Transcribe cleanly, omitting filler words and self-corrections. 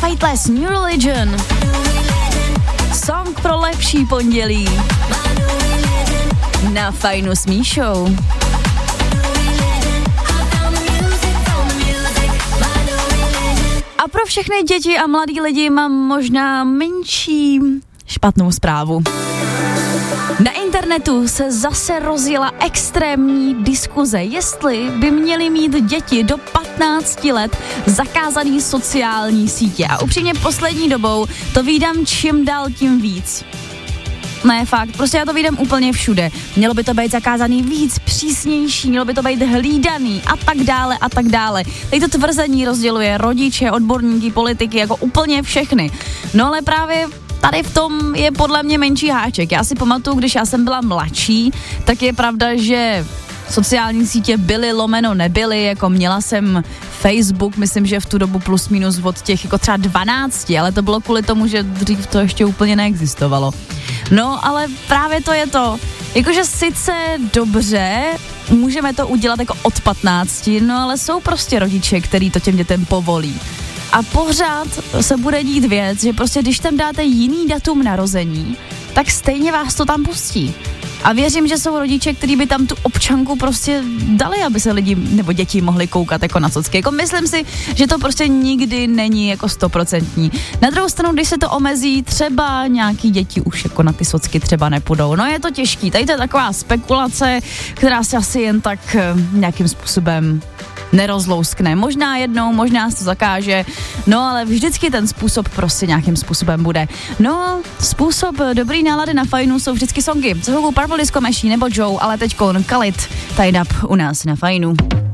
Fateless, New Religion. Song pro lepší pondělí. Na Fajnu s Míšou. A pro všechny děti a mladý lidi mám možná menší špatnou zprávu. Na internetu se zase rozjela extrémní diskuze, jestli by měly mít děti do 15 let zakázaný sociální sítě. A upřímně poslední dobou to vídám čím dál tím víc. Ne, fakt, prostě já to vídám úplně všude. Mělo by to být zakázaný víc, přísnější, mělo by to být hlídaný a tak dále a tak dále. Tady to tvrzení rozděluje rodiče, odborníky, politiky, jako úplně všechny. No ale právě tady v tom je podle mě menší háček. Já si pamatuju, když já jsem byla mladší, tak je pravda, že sociální sítě byly lomeno nebyly, jako měla jsem Facebook, myslím, že v tu dobu plus minus od těch jako třeba 12, ale to bylo kvůli tomu, že dřív to ještě úplně neexistovalo. No, ale právě to je to, jakože sice dobře, můžeme to udělat jako od 15, no ale jsou prostě rodiče, který to těm dětem povolí. A pořád se bude dít věc, že prostě když tam dáte jiný datum narození, tak stejně vás to tam pustí. A věřím, že jsou rodiče, kteří by tam tu občanku prostě dali, aby se lidi nebo děti mohli koukat jako na socky. Jako myslím si, že to prostě nikdy není jako 100%. Na druhou stranu, když se to omezí, třeba nějaký děti už jako na ty socky třeba nepůjdou. No je to těžký. Tady to je taková spekulace, která se asi jen tak nějakým způsobem nerozlouskne. Možná jednou, možná se to zakáže, no ale vždycky ten způsob prostě nějakým způsobem bude. No, způsob dobrý nálady na Fajnu jsou vždycky songy. Co jsou Purple Disco Machine nebo Joe, ale teďkon Khalid, Tied Up u nás na Fajnu.